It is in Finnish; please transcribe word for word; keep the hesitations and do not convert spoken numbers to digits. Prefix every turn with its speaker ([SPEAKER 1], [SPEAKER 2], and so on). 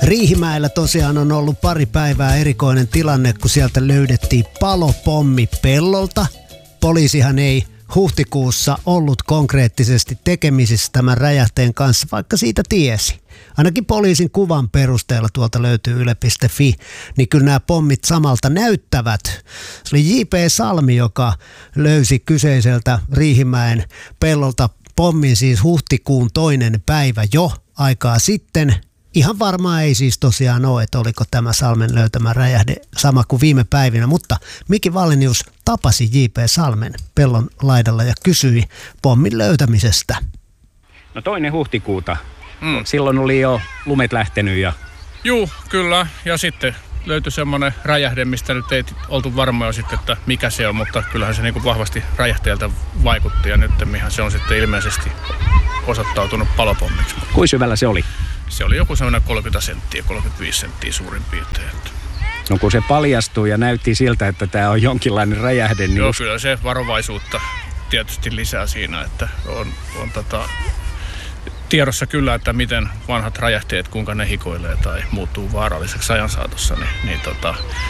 [SPEAKER 1] Riihimäellä tosiaan on ollut pari päivää erikoinen tilanne, kun sieltä löydettiin palopommi pellolta. Poliisihan ei huhtikuussa ollut konkreettisesti tekemisissä tämän räjähteen kanssa, vaikka siitä tiesi. Ainakin poliisin kuvan perusteella tuolta löytyy yle piste fi, niin kyllä nämä pommit samalta näyttävät. Se oli J P Salmi, joka löysi kyseiseltä Riihimäen pellolta pommin siis huhtikuun toinen päivä jo aikaa sitten. Ihan varmaa ei siis tosiaan ole, että oliko tämä Salmen löytämä räjähde sama kuin viime päivinä, mutta Miki Wallenius tapasi J P Salmen pellon laidalla ja kysyi pommin löytämisestä.
[SPEAKER 2] No toinen huhtikuuta. Mm. Silloin oli jo lumet lähtenyt ja...
[SPEAKER 3] Juu, kyllä. Ja sitten löytyi semmoinen räjähde, mistä nyt ei oltu varmoja sitten, että mikä se on, mutta kyllähän se niin kuin vahvasti räjähteeltä vaikutti ja nyt mihän se on sitten ilmeisesti osoittautunut palopommiksi.
[SPEAKER 2] Kuinka syvällä se oli?
[SPEAKER 3] Se oli joku semmoinen kolmekymmentä senttiä, kolmekymmentäviisi senttiä suurin piirtein.
[SPEAKER 2] No kun se paljastui ja näytti siltä, että tämä on jonkinlainen räjähde, niin...
[SPEAKER 3] Joo, just... kyllä se varovaisuutta tietysti lisää siinä, että on, on tota, tiedossa kyllä, että miten vanhat räjähteet, kuinka ne hikoilee tai muuttuu vaaralliseksi ajan saatossa, niin, niin tota,